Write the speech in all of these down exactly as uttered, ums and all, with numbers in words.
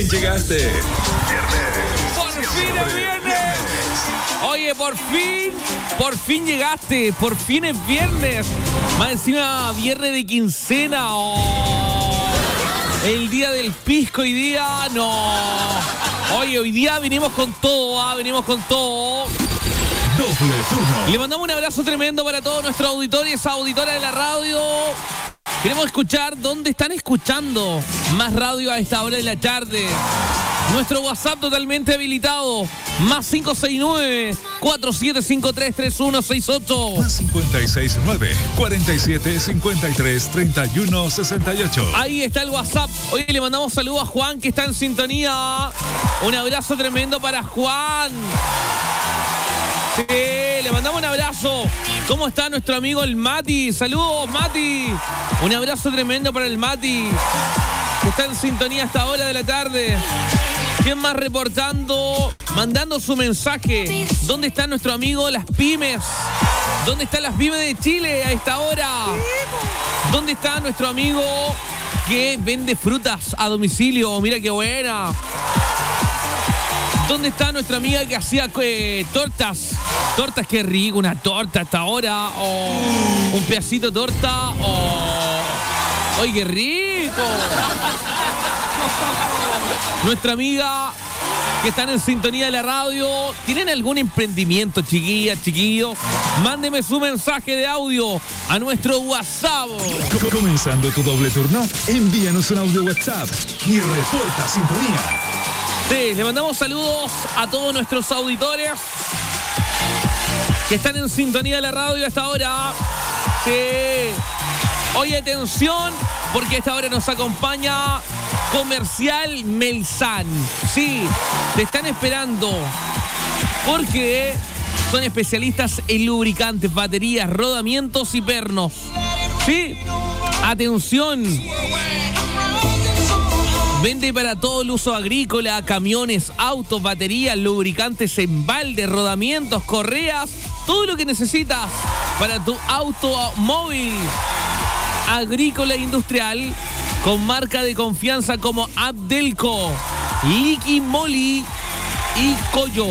fin llegaste. ¡Por fin es viernes! Oye, por fin, por fin llegaste, por fin es viernes. Más encima, viernes de quincena. Oh, el día del pisco hoy día, no. Oye, hoy día venimos con todo, ¿ah? venimos con todo. Doble turno. Le mandamos un abrazo tremendo para todos nuestros auditores, auditoras de la radio. Queremos escuchar dónde están escuchando más radio a esta hora de la tarde. Nuestro WhatsApp totalmente habilitado. Más cinco seis nueve, cuatro siete cinco tres, tres uno seis ocho. Más cinco seis nueve, cuatro siete cinco tres, tres uno seis ocho. Ahí está el WhatsApp. Hoy le mandamos saludos a Juan, que está en sintonía. Un abrazo tremendo para Juan. Sí, le mandamos un abrazo. ¿Cómo está nuestro amigo el Mati? Saludos, Mati. Un abrazo tremendo para el Mati, que está en sintonía hasta hora de la tarde. ¿Quién más reportando? Mandando su mensaje. ¿Dónde está nuestro amigo Las Pymes? ¿Dónde están las pymes de Chile a esta hora? ¿Dónde está nuestro amigo que vende frutas a domicilio? Mira qué buena. ¿Dónde está nuestra amiga que hacía eh, tortas? Tortas, qué rico, una torta hasta ahora. Oh, un pedacito de torta. Oh, ¡ay, qué rico! Nuestra amiga que están en sintonía de la radio. ¿Tienen algún emprendimiento, chiquillas, chiquillos? Mándeme su mensaje de audio a nuestro WhatsApp. Comenzando tu doble turno, envíanos un audio WhatsApp y reporta sintonía. Sí, le mandamos saludos a todos nuestros auditores que están en sintonía de la radio a esta hora. Sí. Oye, atención, porque a esta hora nos acompaña Comercial Melsan. Sí, te están esperando porque son especialistas en lubricantes, baterías, rodamientos y pernos. Sí, atención. Vende para todo el uso agrícola, camiones, autos, baterías, lubricantes en balde, rodamientos, correas, todo lo que necesitas para tu automóvil agrícola e industrial, con marca de confianza como Abdelco, Liqui Moly y Coyo.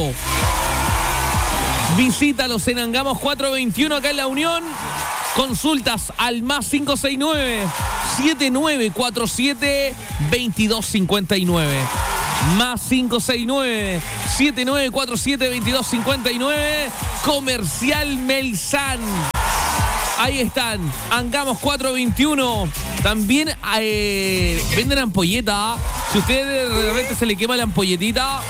Visítalos en Angamos cuatrocientos veintiuno acá en La Unión. Consultas al más cinco seis nueve, siete nueve cuatro siete, dos dos cinco nueve. Más cinco seis nueve, siete nueve cuatro siete, dos dos cinco nueve. Comercial Melsan. Ahí están, Angamos cuatrocientos veintiuno. También eh, venden ampolleta. Si a usted de repente se le quema la ampolletita,